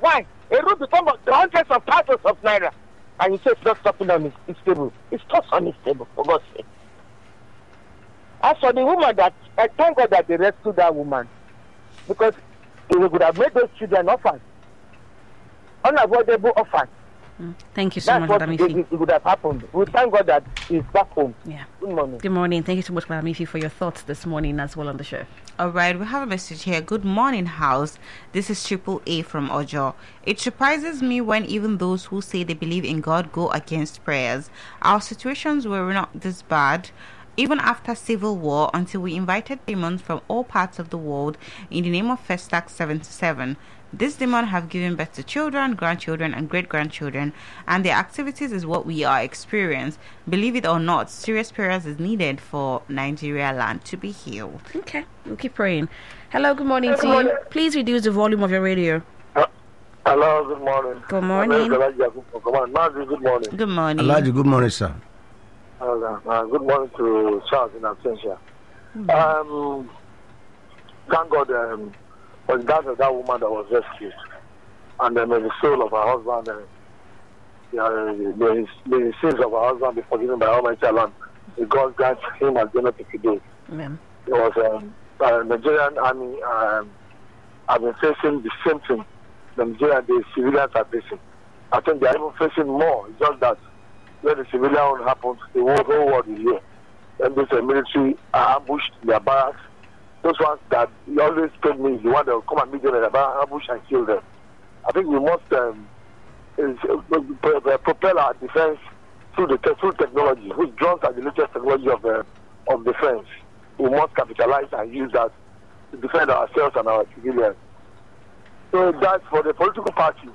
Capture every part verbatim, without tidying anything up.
Why? A road become the hundreds of thousands of naira. And you say it's not stopping on it's stable. It's not unstable, for God's sake. As for the woman that, I thank God that they rescued that woman. Because they would have made those children orphans. Unavoidable orphans. Mm. Thank you so That's much, what Madam it, Ifi. it, it would have happened. We thank God that he's back home. Yeah. Good morning. Good morning. Thank you so much, Madam Ifi, for your thoughts this morning as well on the show. All right, we have a message here. Good morning, house. This is Triple A from Ojo. It surprises me when even those who say they believe in God go against prayers. Our situations were not this bad, even after civil war, until we invited demons from all parts of the world in the name of Festac seventy-seven. This demon have given birth to children, grandchildren, and great-grandchildren, and their activities is what we are experiencing. Believe it or not, serious prayers is needed for Nigeria land to be healed. Okay, we'll keep praying. Hello, good morning to you. Please reduce the volume of your radio. Uh, hello, good morning. Good morning. Good morning. Good morning. Good morning. Elijah, good morning, sir. Uh, uh, good morning to Charles in absentia. Mm-hmm. Um, thank God um, for the death of that woman that was rescued, and then uh, the soul of her husband, uh, yeah, the, the sins of her husband be forgiven by Almighty Allah. God grant him as benefit today. Amen. It was um, uh, Nigerian army um, have been facing the same thing. The Nigerian, the civilians are facing. I think they are even facing more. It's just that when the civilian one happens, the whole, whole world is here. Then this uh, military are ambushed in their barracks. Those ones that you always paid me, the one that will come and meet them in the barracks, ambush and kill them. I think we must um, is, uh, propel our defense through the through technology, which drones are the latest technology of uh, of defense. We must capitalize and use that to defend ourselves and our civilians. So that's for the political parties.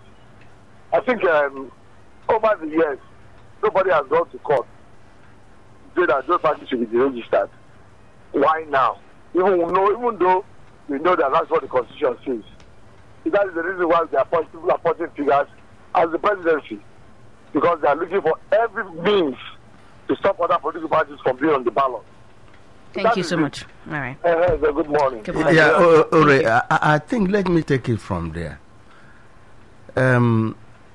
I think um, over the years, nobody has gone to court to say that those parties should be deregistered. Why now? Even though, even though we know that that's what the Constitution says. So that is the reason why they are people appointing figures as the presidency, because they are looking for every means to stop other political parties from being on the ballot. Thank That you is so it. much. All right. Uh, good morning. Good morning. Yeah, oh, oh, right. I, I think let me take it from there. Um,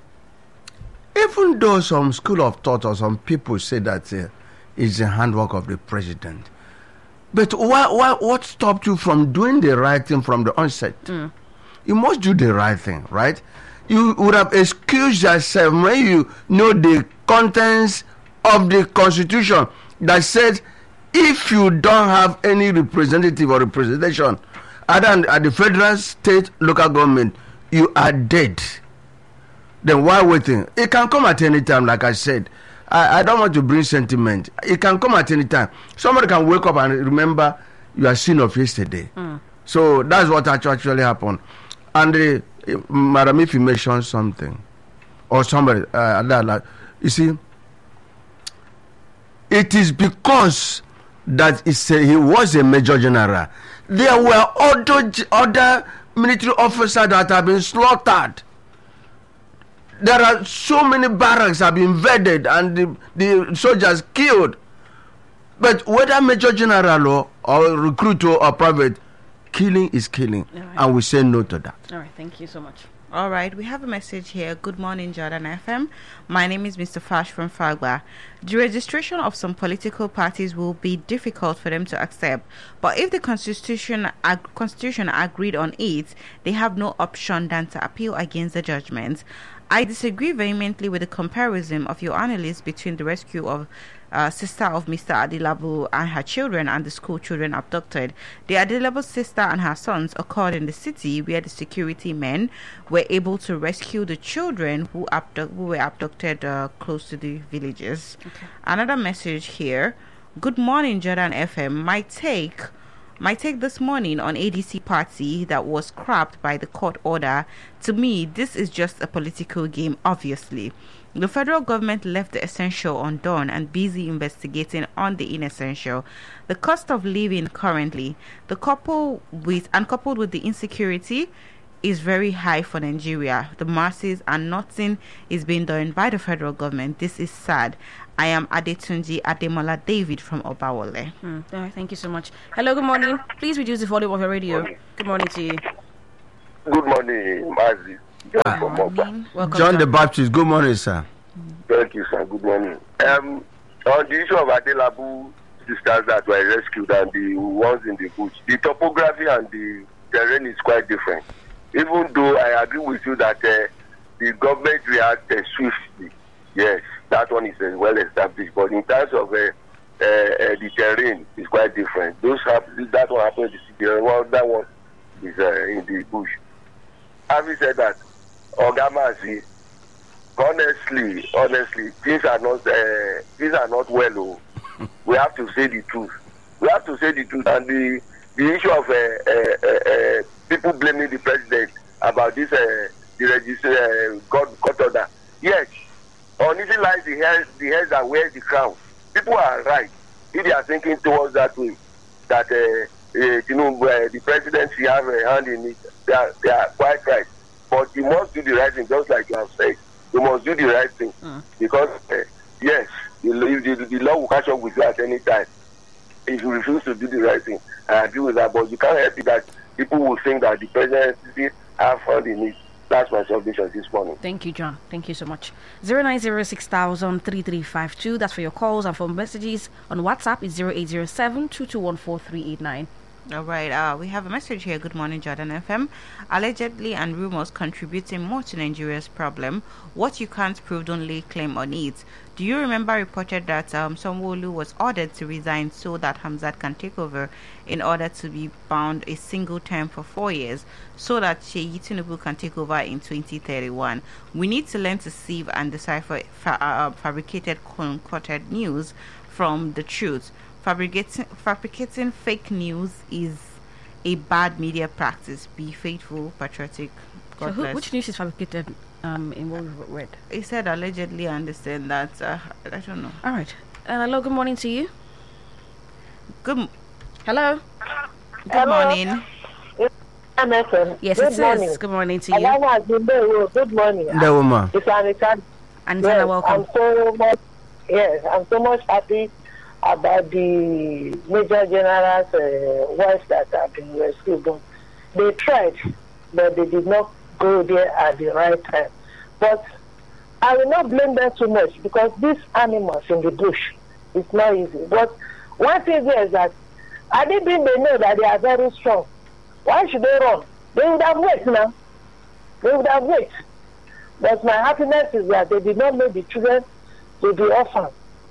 even though some school of thought or some people say that uh, it's the handwork of the president, but why, why, what stopped you from doing the right thing from the onset? Mm. You must do the right thing, right? You would have excused yourself when you know the contents of the Constitution that said if you don't have any representative or representation either at the federal, state, local government, you are dead. Then why waiting? It can come at any time, like I said. I, I don't want to bring sentiment. It can come at any time. Somebody can wake up and remember your sin of yesterday. Mm. So that's what actually happened. And uh, Madam, if you mention something, or somebody, uh, that, like, you see, it is because that it's a, he was a major general. There were other, other military officers that have been slaughtered. There are so many barracks have been invaded and the, the soldiers killed. But whether major general or, or recruit or private, killing is killing. Right. And we say no to that. All right. Thank you so much. All right, we have a message here. Good morning, Jordan F M. My name is Mister Fash from Fagba. The registration of some political parties will be difficult for them to accept, but if the constitution ag- constitution agreed on it, they have no option than to appeal against the judgment. I disagree vehemently with the comparison of your analyst between the rescue of uh, sister of Mister Adilabu and her children and the school children abducted. The Adilabu sister and her sons occurred in the city where the security men were able to rescue the children who, abduct- who were abducted uh, close to the villages. Okay. Another message here. Good morning, Jordan F M. My take... My take this morning on A D C party that was scrapped by the court order, to me, this is just a political game, obviously. The federal government left the essential undone and busy investigating on the inessential. The cost of living currently, the couple with and coupled with the insecurity, is very high for Nigeria, the masses, and nothing is being done by the federal government. This is sad. I am Adetunji Ademola David from Obawole. Hmm. All right, thank you so much. Hello, good morning. Please reduce the volume of your radio. Morning. Good morning to you. Good morning, Mazi. Good morning. Welcome, John the Baptist, good morning, sir. Thank you, sir. Good morning. Um, on the issue of Adelabu sisters that were rescued and the ones in the bush, the topography and the terrain is quite different. Even though I agree with you that uh, the government reacted swiftly, yes, that one is uh, well established. But in terms of uh, uh, uh, the terrain, is quite different. Those have, that one happened in the city, well, that one is uh, in the bush. Having said that, Ogamasi, honestly, honestly, things are not uh, things are not well. Oh. We have to say the truth. We have to say the truth. And the the issue of uh, uh, uh, uh, people blaming the president about this uh, the register uh, God court order. Yes, on easy lies the heads the heads that wear the crown. People are right if they are thinking towards that way. That uh, uh, you know uh, the presidency have a hand in it. They are, they are quite right. But you must do the right thing, just like you have said. You must do the right thing mm. because uh, yes, the, the, the law will catch up with you at any time if you refuse to do the right thing. I agree with that, but you can't help it that people will think that the presidency have fund in it. That's my submission this morning. Thank you, John. Thank you so much. zero nine zero six thousand three three five two. That's for your calls, and for messages on WhatsApp it's zero eight zero seven two two one four three eight nine. All right, uh, we have a message here. Good morning, Jordan F M. Allegedly and rumors contributing more to Nigeria's problem. What you can't prove, don't lay claim on it. Do you remember reported that um, Sanwo-Olu was ordered to resign so that Hamzat can take over in order to be bound a single term for four years so that Seyi Tinubu can take over in twenty thirty-one? We need to learn to sieve and decipher fa- uh, fabricated, concocted news from the truth. Fabricating, fabricating fake news is a bad media practice. Be faithful, patriotic. God so who, bless. which news is fabricated um, in what we've read? He said allegedly. I understand that. Uh, I don't know. All right. Uh, hello, good morning to you. Good. M- Hello. Good Hello. morning. M S N. Yes, Good it morning. is. Good morning to you. Alana Zimbe, good morning. The woman. It's Anita. Anita, Yes, welcome. I'm so much. Yes, I'm so much happy about the Major General's uh, wives that have been rescued. They tried, but they did not go there at the right time. But I will not blame them too much because these animals in the bush, it's not easy. But one thing there is that I didn't think they know that they are very strong. Why should they run? They would have waited now. They would have waited. But my happiness is that they did not make the children to be orphans.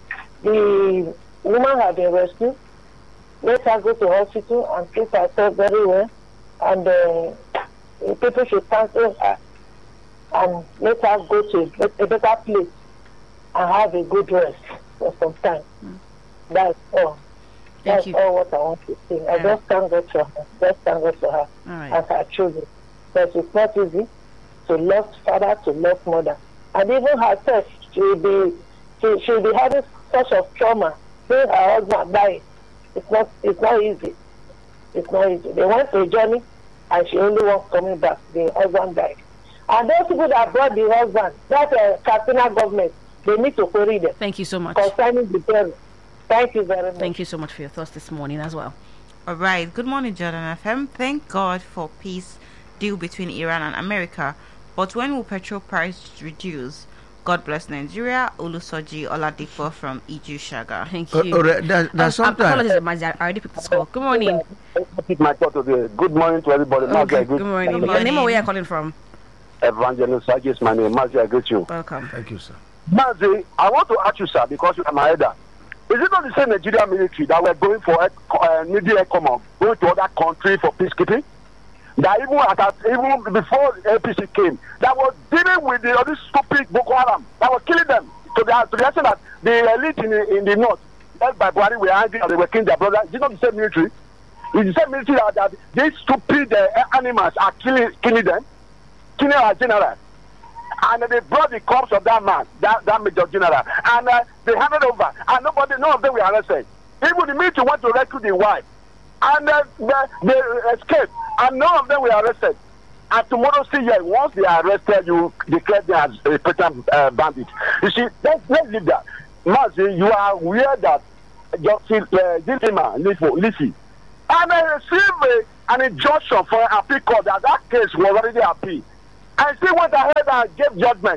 The woman had been rescued. Let her go to hospital and treat herself very well. And uh, people should counsel her and let her go to a better place and have a good rest for some time. Mm. That's all. Thank That's you. all what I want to say. I Yeah. just thank God for her. Just thank God for her All right. and her children. But it's not easy to love father, to love mother. And even herself, she will be, she, she will be having such a trauma. Seeing her husband die, it's not, it's not easy. It's not easy. They went to a journey, and she only wants coming back. The husband died. And those people that brought the husband, that uh, Katsina government, they need to query them Thank you so much. concerning the terror. Thank you very much. Thank you so much for your thoughts this morning as well. All right. Good morning, Jordan F M. Thank God for peace deal between Iran and America. But when will petrol price reduce? God bless Nigeria. Olusoji Oladipo from Iju Shaga. Thank Uh, you. uh, there, there's Um, something. apologies, Mazi, I already picked this call. Good morning. Pick my thought today. Good morning to everybody. Okay, Mazia, good morning. Good Your name morning. or where you're calling from? Evangelist Saji is my name. Mazia, I greet you. Welcome. Thank you, sir. Mazi, I want to ask you, sir, because you are my elder. Is it not the same Nigerian military that were going for uh, media command, going to other countries for peacekeeping? That even at, even before A P C came, that was dealing with the other stupid Boko Haram, that was killing them. To the, to the extent that the elite in the, in the north, led by Buhari, were angry and they were killing their brothers. Is it not the same military? It's the same military that, that these stupid uh, animals are killing, killing them, killing our general. And they brought the corpse of that man, that, that Major General, and uh, they handed over, and nobody, none of them were arrested. Even the military went to rescue the wife, and uh, they, they escaped, and none of them were arrested. And tomorrow, see here, once they are arrested, you declare them as a pattern uh, bandit. You see, let's, let's leave that. Mazi, you are aware that Justice uh, Zilima Lisi, and I received uh, an injunction for an appeal court that that case was already appealed. and still went ahead and gave judgment.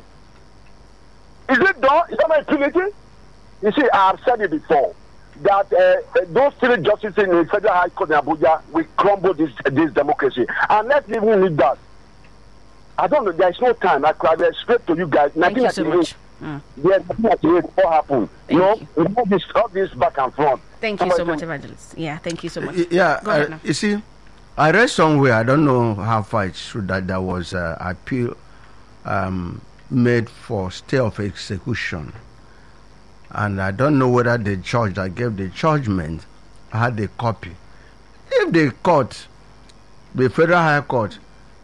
Is it done? Is that my impunity? You see, I have said it before that uh, those three justices in the Federal High Court in Abuja will crumble this this democracy. And let's even leave that. I don't know. There is no time. I could have straight to you guys. Thank you so much. Mm. Yeah, nothing like it. What happened? Thank no, you. we know this, all this back and front. Thank you so much, Evangelist. Yeah, thank you so much. Y- Yeah, Go ahead uh, now. you see, I read somewhere, I don't know how far it's true, that there was uh, appeal um, made for stay of execution. And I don't know whether the judge that gave the judgment had a copy. If the court, the Federal High Court,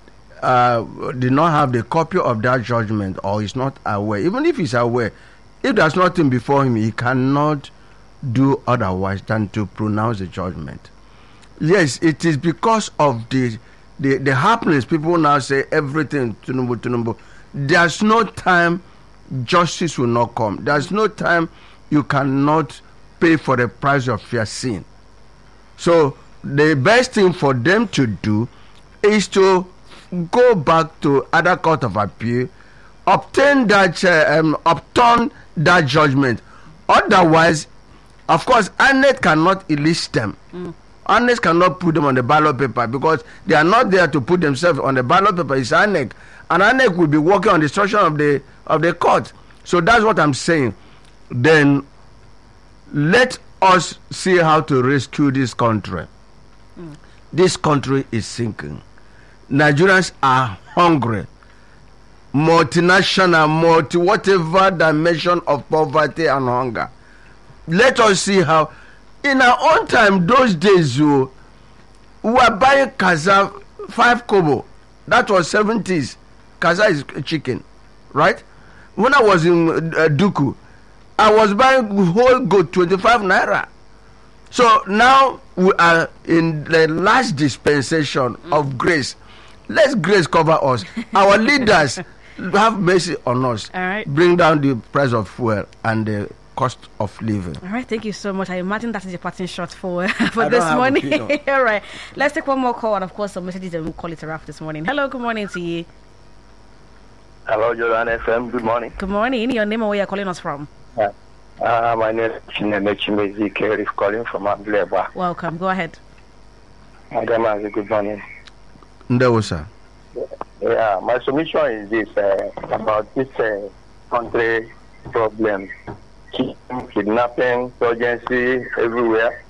uh, did not have the copy of that judgment or is not aware, even if he's aware, if there's nothing before him, he cannot do otherwise than to pronounce the judgment. Yes, it is because of the the, the happenings. People now say everything Tinubu, Tinubu. There's no time justice will not come. There's no time you cannot pay for the price of your sin. So the best thing for them to do is to go back to other court of appeal, obtain that, uh, um, upturn that judgment. Otherwise, of course, I N E C cannot enlist them. Mm. I N E C cannot put them on the ballot paper because they are not there to put themselves on the ballot paper. It's I N E C, and I N E C will be working on the instruction of the of the court. So that's what I'm saying. Then let us see how to rescue this country. Mm. This country is sinking. Nigerians are hungry. Multinational, multi whatever dimension of poverty and hunger. Let us see how. In our own time, those days, you we were buying kaza five kobo. That was seventies. Kaza is chicken, right? When I was in uh, Duku, I was buying whole goat twenty-five naira. So now we are in the last dispensation mm. of grace. Let's grace cover us. Our leaders have mercy on us. All right. Bring down the price of fuel and the cost of living. All right, thank you so much. I imagine that is a parting shot for for I this don't have morning. opinion. All right, let's take one more call and of course some messages and we'll call it a wrap this morning. Hello, good morning to you. Hello, Jordan F M. Good morning. Good morning. Your name and where you're calling us from? Uh, uh, my name is Chinemechimezi Kerif calling from Ableba. Welcome. Go ahead. Madam, uh, good morning. Ndewo, sir. Yeah, my submission is this uh, about this uh, country problem. Kidnapping, urgency everywhere.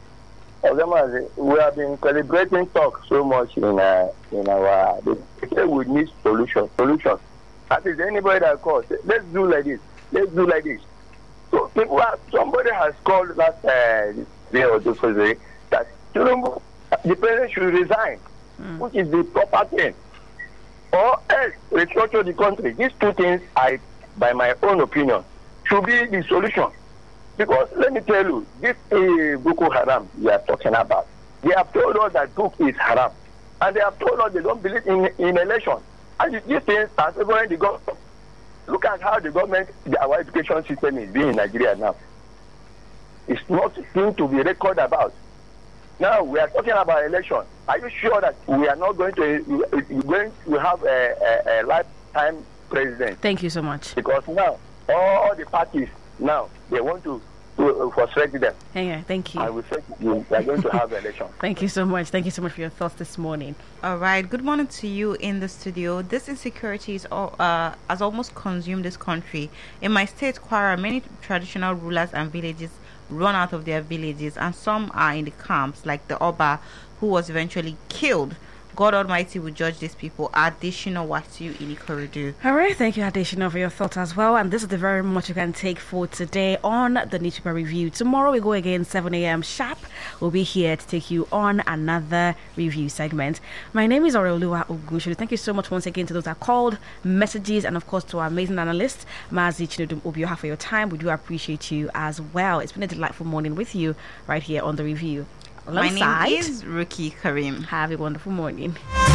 We have been celebrating talk so much in uh, in our. They say we need solution. Solution. That is anybody that calls. Let's do like this. Let's do like this. So people have, somebody has called last uh, day or two days that Tinubu, the president should resign, mm. which is the proper thing, or else restructure the country. These two things, I, by my own opinion, should be the solution. Because let me tell you, this uh, Boko Haram we are talking about, they have told us that book is haram, and they have told us they don't believe in in election. And these things are favoring the government. Look at how the government, the, our education system is being in Nigeria now. It's not thing to be recorded about. Now we are talking about election. Are you sure that we are not going to we, going to have a, a, a lifetime president? Thank you so much. Because now all the parties now they want to to uh, frustrate them. Hey, thank you. I will say you are going to have election. Thank you so much. Thank you so much for your thoughts this morning. All right. Good morning to you in the studio. This insecurity is all, uh, has almost consumed this country. In my state, Kwara, many traditional rulers and villages run out of their villages, and some are in the camps, like the Oba, who was eventually killed. God Almighty will judge these people. Additional Watu in Ikorodu. All right, thank you, Additional, for your thoughts as well. And this is the very much you can take for today on the Newspaper Review. Tomorrow we go again, seven a.m. sharp. We'll be here to take you on another review segment. My name is Aurelua Ogunshu. Thank you so much once again to those that called, messages, and of course to our amazing analyst, Mazi Chinodum Obioha, for your time. We do appreciate you as well. It's been a delightful morning with you right here on the review. My Alongside, name is Ruki Karim. have a wonderful morning.